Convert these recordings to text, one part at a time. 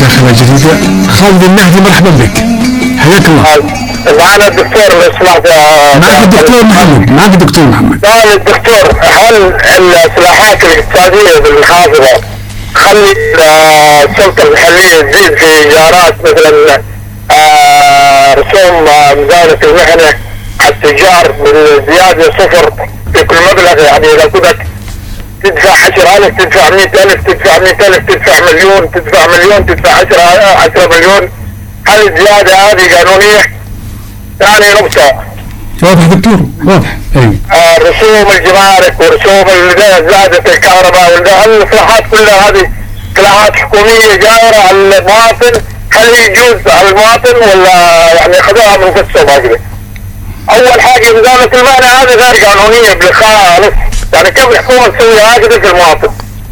مداخلة جديدة. خالد النهدي مرحبا بك، حياك الله. معنا الدكتور الإصلاح. معك الدكتور محمد. معك الدكتور محمد. سؤال الدكتور، هل الإصلاحات الاقتصادية بالمحافظة خلي السلطة المحلية تزيد في إيجارات مثلا رسوم مزاولة المهنة على التجار بالزيادة صفر في كل مبلغ؟ يعني إذا كنت تدفع 10,000 تدفع 100,000 تدفع 100,000 تدفع مليون تدفع مليون تدفع 10 مليون، هل الزيادة هذه قانونية؟ ثاني نقطة. واضح دكتور، واضح. ايوه. رسوم الجمارك ورسوم زيادة الكهرباء الإصلاحات كلها هذه إصلاحات حكومية جائرة على المواطن، هل يجوز على المواطن ولا يعني خذوها من قصة باقي؟ أول حاجة مزاولة المهنة هذه غير قانونية بالخالص، يعني كيف الحكومة تسوي هكذا في المواطن؟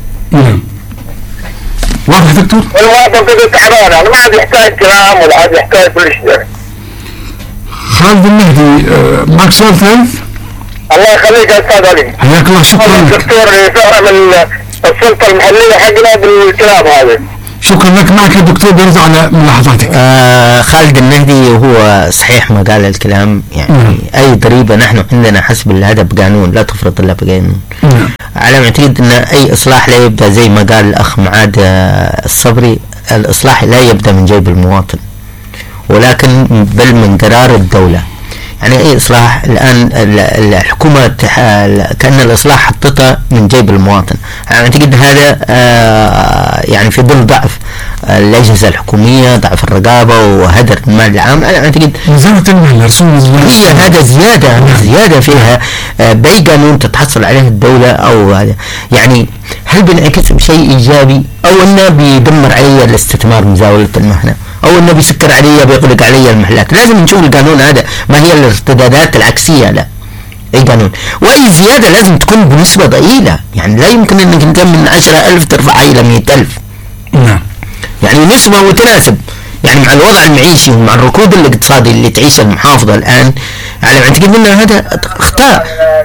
واضح دكتور؟ المواطن كده تعبان، يعني ما عاد يحتاج كلام ولا عاد يحتاج كل شيء. خالد النهدي معك سؤال ثالث؟ الله يخليك يا استاذ علي. حياك الله، شكرا لك. الدكتور يفهم السلطة المحلية حقنا بالكلام هذا. شكرا لك. معك الدكتور بيرجع على ملاحظاتك. خالد النهدي هو صحيح ما قال الكلام، يعني اي ضريبة نحن عندنا حسب الهدف بقانون لا تفرض الا بقانون. على ما اعتقد ان اي اصلاح لا يبدا زي ما قال الاخ معاد الصبري، الاصلاح لا يبدا من جيب المواطن ولكن بل من قرار الدولة. يعني اي اصلاح الان الحكومة كأن الاصلاح حطتها من جيب المواطن. انا اعتقد هذا يعني في ظل ضعف الاجهزة الحكومية، ضعف الرقابة وهدر المال العام. انا اعتقد وزارة المال هي هذا زيادة فيها باي قانون تتحصل عليه الدولة او هذا. يعني هل بينعكس بشيء ايجابي او انه بيدمر علي الاستثمار مزاولة المهنة او انه بيسكر علي بيغلق علي المحلات؟ لازم نشوف القانون هذا ما هي الارتدادات العكسية. لا اي قانون واي زيادة لازم تكون بنسبة ضئيلة، يعني لا يمكن انك انت من 10,000 ترفعها الى 100,000. يعني نسبة وتناسب يعني مع الوضع المعيشي ومع الركود الاقتصادي اللي تعيشه المحافظة الان. يعني اعتقد ان هذا اخطاء.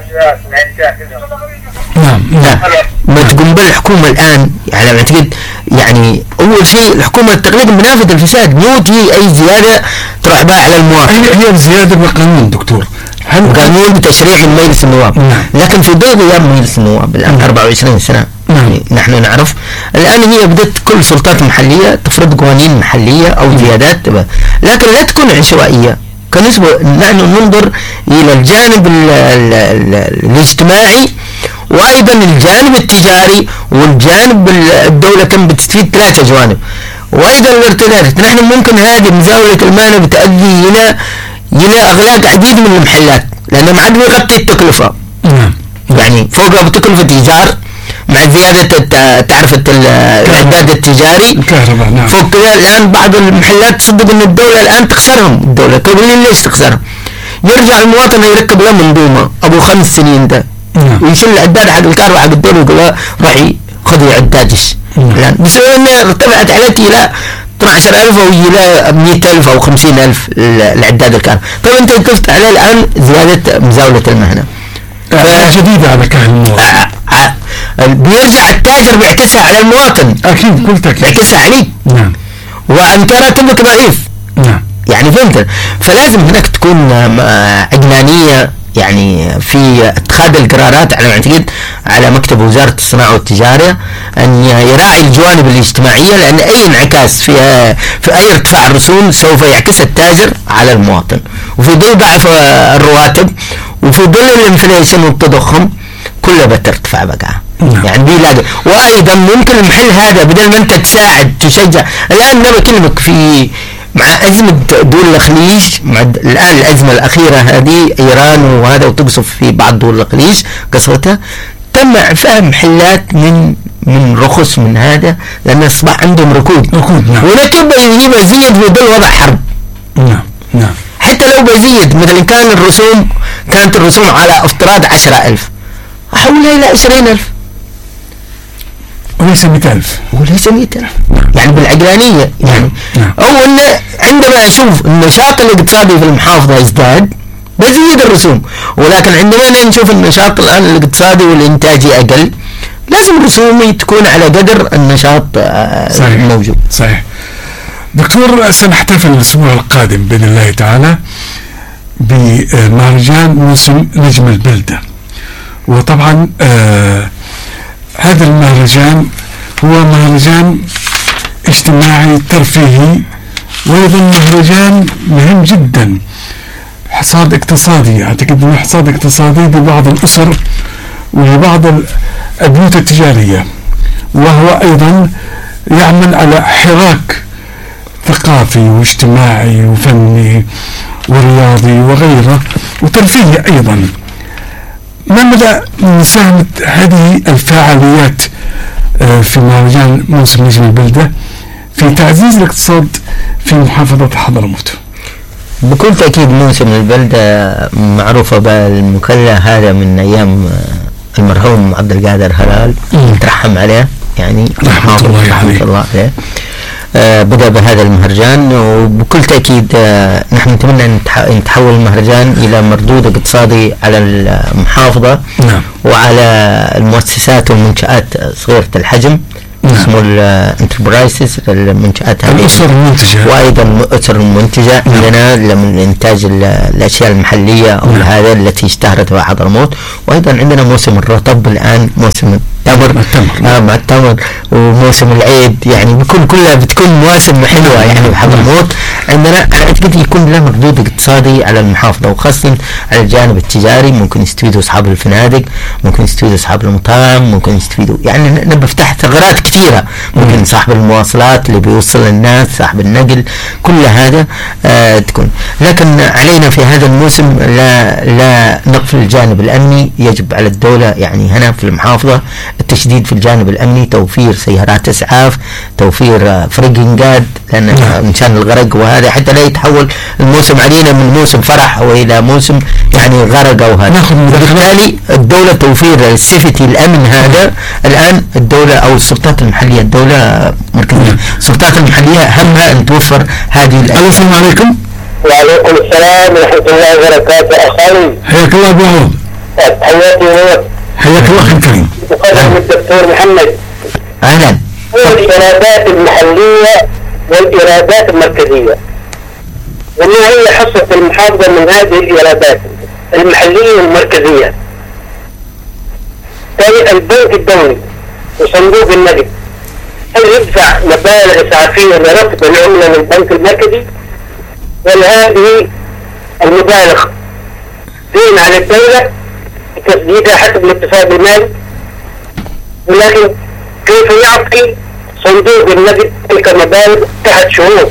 لا ما تقوم بالحكومة الآن على ما اعتقد. يعني أول شيء الحكومة تقليد منافذ الفساد، مو تجي أي زيادة تروح بها على المواطن. هي الزيادة بالقانون دكتور، قانون بتشريع من مجلس النواب. لكن في ظل غياب مجلس النواب الآن 24 سنة يعني نحن نعرف الآن هي بدأت كل سلطات محلية تفرض قوانين محلية أو زيادات، لكن لا تكون عشوائية. كنسبة نحن ننظر إلى الجانب الاجتماعي وايضا الجانب التجاري والجانب الدولة كم بتستفيد، 3 جوانب. وايضا الارتدادات، نحن ممكن هذه مزاولة المال بتؤدي الى اغلاق عديد من المحلات لانه ما عاد بيغطي التكلفة. يعني فوق بتكلفة ايجار مع زيادة تعرف الاعداد التجاري الكهرباء. فوق كذا الان بعض المحلات تصدق ان الدولة الان تخسرهم. الدولة تقول ليش تخسرهم؟ يرجع المواطن يركب له منظومة ابو 5 سنين ده ويشيل العداد حق الكهرباء حق الدولة ويقول له روحي خذي عدادش. الآن بسبب انها ارتفعت عليك الى 12,000 او الى 100,000 او 50,000 العداد الكهرباء. طيب انت كلفت عليه الان زيادة مزاولة المهنة جديدة على كاهل المواطن. بيرجع التاجر بيعكسها على المواطن. اكيد كل تاكيد بيعكسها عليك. وانت راتبك ضعيف. يعني فهمت؟ فلازم هناك تكون عقلانية يعني في اتخاذ القرارات. على ما اعتقد على مكتب وزارة الصناعة والتجارة ان يراعي الجوانب الاجتماعية، لان اي انعكاس في اي ارتفاع الرسوم سوف يعكس التاجر على المواطن. وفي ظل ضعف الرواتب وفي ظل الانفليشن والتضخم كله بترتفع بقى. يعني دي لا. وايضا ممكن المحل هذا بدل ما انت تساعد تشجع. الان انا بكلمك في مع أزمة دول الخليج، مع الآن الأزمة الأخيرة هذه إيران وهذا وتقصف في بعض دول الخليج قصفتها، تم إعفاء محلات من رخص من هذا لأن أصبح عندهم ركود. ولكن بيزيد في ظل وضع حرب. حتى لو بيزيد مثلا كان كانت الرسوم على افتراض 10,000 أحولها إلى 20,000 وليس 100,000 يعني بالعقلانية. يعني أو أن عندما أشوف النشاط الاقتصادي في المحافظة يزداد بزيد الرسوم، ولكن عندما نشوف النشاط الآن الاقتصادي والإنتاجي أقل لازم رسومي تكون على قدر النشاط الموجود. صحيح. دكتور، سنحتفل الأسبوع القادم بإذن الله تعالى بمهرجان موسم نجم البلدة، وطبعا هذا المهرجان هو مهرجان اجتماعي ترفيهي، وأيضا مهرجان مهم جدا، حصاد اقتصادي، أعتقد أنه حصاد اقتصادي لبعض الأسر ولبعض البيوت التجارية، وهو أيضا يعمل على حراك ثقافي واجتماعي وفني ورياضي وغيره وترفيهي أيضا. ما مدى مساهمة هذه الفعاليات في مهرجان موسم نجم البلدة في تعزيز الاقتصاد في محافظة حضرموت؟ بكل تأكيد موسم البلدة معروفة بالمكلا، هذا من أيام المرحوم عبد القادر هلال ترحم عليه، يعني رحمة الله عليه. بدأ بهذا المهرجان، وبكل تأكيد نحن نتمنى أن يتحول المهرجان إلى مردود اقتصادي على المحافظة وعلى المؤسسات والمنشآت صغيرة الحجم، اسمه الانتربرايزز، المنشآت هذه، الأسر المنتجة، وأيضا الأسر المنتجة عندنا من إنتاج الأشياء المحلية أو هذا التي اشتهرت في حضرموت. وأيضا عندنا موسم الرطب الآن، موسم التمر مع التمر، وموسم العيد، يعني كلها بتكون مواسم حلوة يعني بحضرموت. عندنا أعتقد يكون له مردود اقتصادي على المحافظة، وخاصة على الجانب التجاري. ممكن يستفيدوا أصحاب الفنادق، ممكن يستفيدوا أصحاب المطاعم، ممكن يستفيدوا، يعني نبى فتح ثغرات كثيرة. ممكن صاحب المواصلات اللي بيوصل الناس، صاحب النقل، كل هذا تكون. لكن علينا في هذا الموسم لا نقفل الجانب الأمني. يجب على الدولة يعني هنا في المحافظة التشديد في الجانب الأمني، توفير سيارات إسعاف، توفير فريقنجات، لأن مشان الغرق وهذا، حتى لا يتحول الموسم علينا من موسم فرح وإلى موسم يعني غرق أو هذا. بالتالي الدولة توفير السيفتي الأمن هذا الآن الدولة أو السلطات المحلية، الدولة مركزية، السلطات المحلية همها أن توفر هذه الأمن. السلام عليكم. وعليكم السلام ورحمة الله وبركاته. أخوي حياك الله أبو عوض. حياتي ونور. حياك الله أخي الكريم. مقدم الدكتور محمد. أهلا. الإيرادات المحلية والإيرادات المركزية، وما هي حصة المحافظة من هذه الإيرادات المحلية والمركزية؟ البنك الدولي وصندوق النقد هل يدفع مبالغ إسعافية لرفض العملة من البنك المركزي؟ وهذه المبالغ دين على الدولة تسديدها حسب الاتفاق المالي؟ ولكن كيف يعطي صندوق النقد تلك المبالغ تحت شروط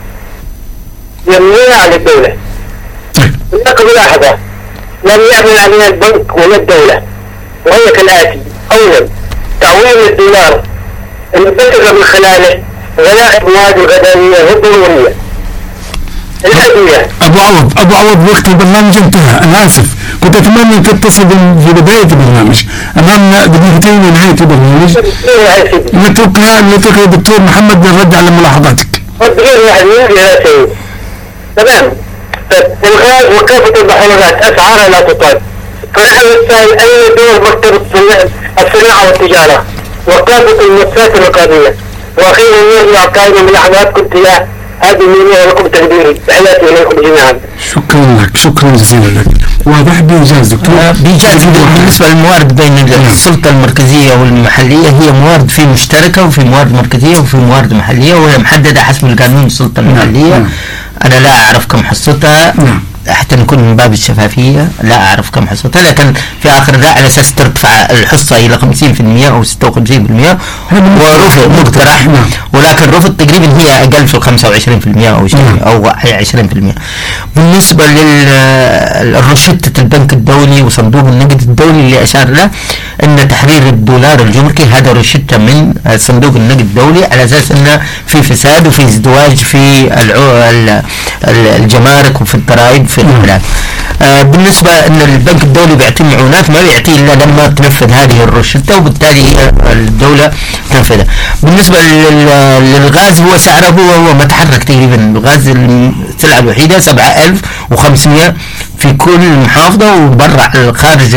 يمنعها على الدولة؟ هناك ملاحظة لم يعمل عليها البنك ولا الدولة، وهي كالآتي: أولا، تعويم الدولار المبتكر من خلاله غلاء المواد الغذائية والضرورية. الأدوية. أبو عوض وقت البرنامج انتهى، أنا آسف، كنت أتمنى أن تتصل في بداية البرنامج. أمامنا دقيقتين لنهاية البرنامج، نتركها للدكتور محمد للرد على ملاحظاتك. غير واحد يا سيد. تمام. الغاز وكافة البحرات أسعارها لا تطاق، فنحن نسأل أين دور مكتب الصناعة والتجارة وكافة المؤسسات الرقابية؟ وأخيرا يرجع قائمة ملاحظات كنت يا هذه مني لكم تقديري. تحياتي إليكم جميعا. شكرا لك، شكرا جزيلا لك. واضح بإيجاز دكتور؟ بإيجاز. بالنسبة للموارد بين السلطة المركزية والمحلية، هي موارد في مشتركة، وفي موارد مركزية، وفي موارد محلية، وهي محددة حسب القانون. السلطة المحلية أنا لا أعرف كم حصتها، حتى نكون من باب الشفافية، لا أعرف كم حصتها، لكن في آخر ذا على أساس ترتفع الحصة إلى 50% أو 56%، ورفض مقترح، ولكن رفض تقريبا هي أقل في 25% أو شيء أو 20%. بالنسبة للروشتة البنك الدولي وصندوق النقد الدولي اللي أشار له أن تحرير الدولار الجمركي، هذا روشتة من صندوق النقد الدولي على أساس أنه في فساد وفي ازدواج في الجمارك وفي الضرائب في البلاد. بالنسبة أن البنك الدولي بيعطي معونات، ما بيعطي إلا لما تنفذ هذه الروشتة، وبالتالي الدولة تنفذها. بالنسبة للغاز هو سعره هو متحرك تقريبا. الغاز السلعة الوحيدة 7500 في كل محافظة، وبرع خارج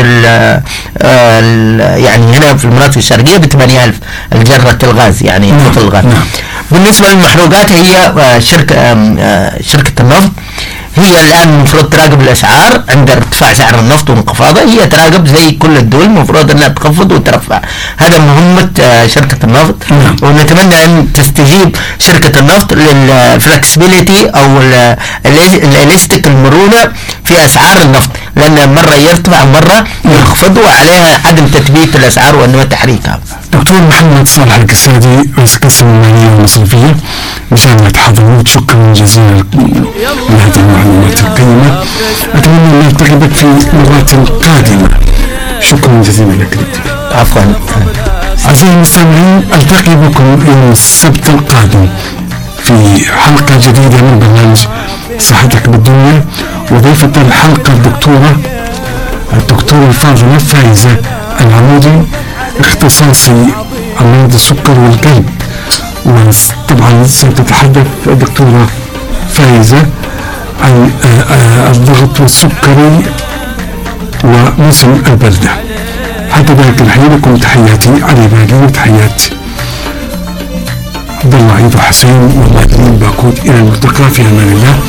يعني هنا في المناطق الشرقية ب8000 الجرة الغاز، يعني خط الغاز. بالنسبة للمحروقات هي شركة النفط هي الآن المفروض تراقب الأسعار عند ارتفاع سعر النفط وانخفاضه. هي تراقب زي كل الدول، المفروض أنها تخفض وترفع. هذا مهمة شركة النفط. ونتمنى أن تستجيب شركة النفط للفلكسبيليتي أو الإلاستيك، المرونة في أسعار النفط، لأن مرة يرتفع مرة ينخفض، وعليها عدم تثبيت الأسعار وأنه تحريكها. دكتور محمد صالح الكسادي، رئيس القسم المالية والمصرفية بجامعة حضرموت، شكرا جزيلا لهذه المعلومات القيمة. أتمنى أن نلتقي بك في مرات قادمة. شكرا جزيلا لك. عفوا. أعزائي المستمعين، ألتقي بكم يوم السبت القادم في حلقة جديدة من برنامج صحتك بالدنيا. وضيفة الحلقة الدكتورة الفاضلة فايزة العمودي، اختصاصي أمراض السكر والقلب. وطبعا ستتحدث الدكتورة فايزة عن الضغط والسكري وموسم البردة. حتى ذلك الحين لكم تحياتي علي باقي وتحيات عبد الله عيد وحسين والله باكوت. إلى الملتقى في أمان الله.